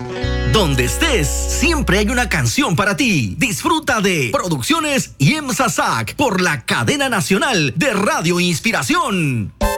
Donde estés, siempre hay una canción para ti. Disfruta de Producciones IEMSA SAC por la cadena nacional de Radio Inspiración.